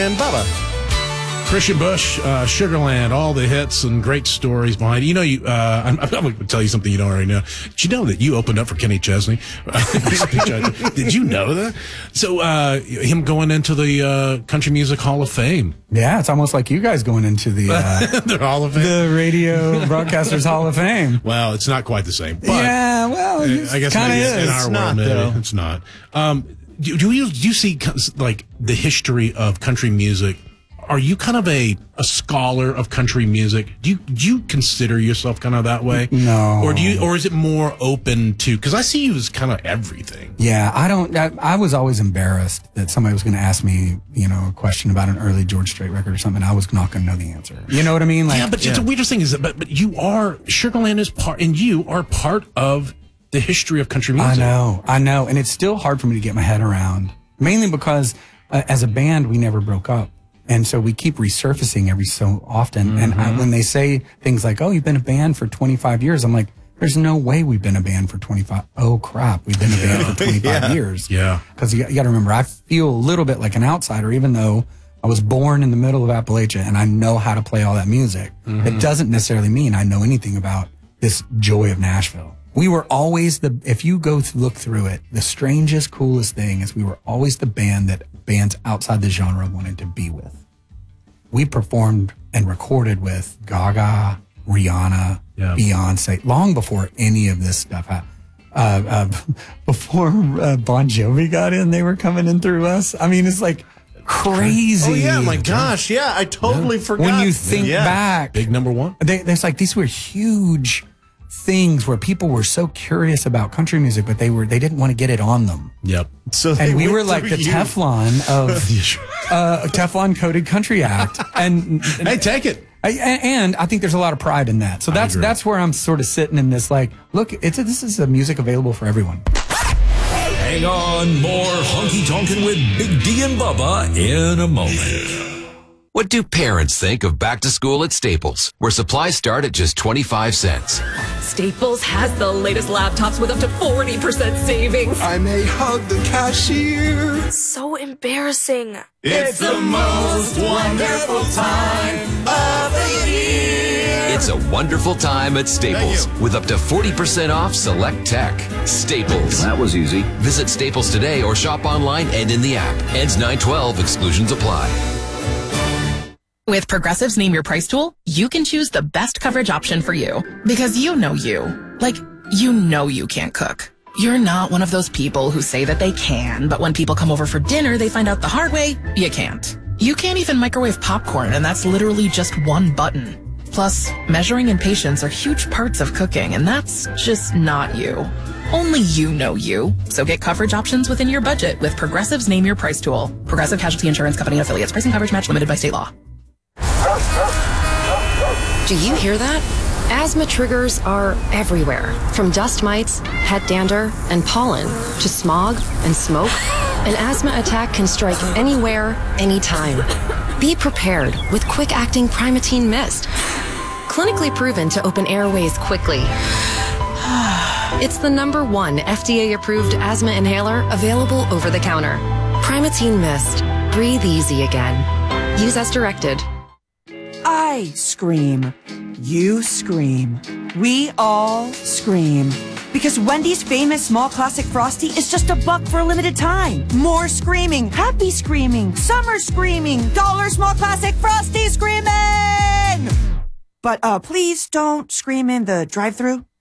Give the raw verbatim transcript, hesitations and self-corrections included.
and Bubba. Christian Bush, uh, Sugarland, all the hits and great stories behind it. You know, you, uh, I'm, I'm going to tell you something you don't already know. Did you know that you opened up for Kenny Chesney? Did you know that? So, uh, him going into the, uh, Country Music Hall of Fame. Yeah, it's almost like you guys going into the, uh, the Hall of Fame. The Radio Broadcasters Hall of Fame. Well, it's not quite the same. But yeah, well, I guess kind of maybe is. in our It's world, not, maybe though. it's not. Um, do, do you, do you see, like, the history of country music? Are you kind of a, a scholar of country music? Do you, do you consider yourself kind of that way? No. Or do you, or is it more open to, cause I see you as kind of everything. Yeah, I don't, I, I was always embarrassed that somebody was going to ask me, you know, a question about an early George Strait record or something. I was not going to know the answer. You know what I mean? Like, Yeah, but it's the weirdest thing is that, but, but you are, Sugarland is part, and you are part of the history of country music. I know, I know. And it's still hard for me to get my head around, mainly because uh, as a band, we never broke up. And so we keep resurfacing every so often. Mm-hmm. And I, when they say things like, oh, you've been a band for twenty-five years, I'm like, there's no way we've been a band for twenty-five. Oh, crap. We've been a band for twenty-five yeah. years. Yeah. Because you, you got to remember, I feel a little bit like an outsider, even though I was born in the middle of Appalachia and I know how to play all that music. Mm-hmm. It doesn't necessarily mean I know anything about this joy of Nashville. We were always the, if you go th- look through it, the strangest, coolest thing is we were always the band that bands outside the genre wanted to be with. We performed and recorded with Gaga, Rihanna, yeah. Beyonce, long before any of this stuff happened. Uh, uh, before uh, Bon Jovi got in, they were coming in through us. I mean, it's like crazy. Oh, yeah, my gosh. Yeah, I totally Yeah. forgot. When you think yeah. back, Big number one. they, there's like, these were huge things where people were so curious about country music, but they were, they didn't want to get it on them. Yep. So they And we went were like through the you. Teflon of uh, Teflon coated country act. And, and Hey, take it. I, and I think there's a lot of pride in that. So that's agree. that's where I'm sort of sitting in this, like, look, it's a, this is a music available for everyone. Hang on, more honky tonkin' with Big D and Bubba in a moment. What do parents think of back to school at Staples, where supplies start at just twenty-five cents? Staples has the latest laptops with up to forty percent savings. I may hug the cashier. So embarrassing. It's the most wonderful time of the year. It's a wonderful time at Staples, with up to forty percent off select tech. Staples. That was easy. Visit Staples today or shop online and in the app. Ends nine twelve. Exclusions apply. With Progressive's Name Your Price tool, you can choose the best coverage option for you. Because you know you. Like, you know you can't cook. You're not one of those people who say that they can, but when people come over for dinner, they find out the hard way, you can't. You can't even microwave popcorn, and that's literally just one button. Plus, measuring and patience are huge parts of cooking, and that's just not you. Only you know you. So get coverage options within your budget with Progressive's Name Your Price tool. Progressive Casualty Insurance Company and affiliates. Price and coverage match limited by state law. Do you hear that? Asthma triggers are everywhere. From dust mites, pet dander, and pollen, to smog and smoke. An asthma attack can strike anywhere, anytime. Be prepared with quick-acting Primatene Mist. Clinically proven to open airways quickly. It's the number one F D A-approved asthma inhaler available over the counter. Primatene Mist. Breathe easy again. Use as directed. I scream. You scream. We all scream. Because Wendy's famous small classic Frosty is just a buck for a limited time. More screaming, happy screaming, summer screaming, dollar small classic Frosty screaming! But uh, please don't scream in the drive-thru.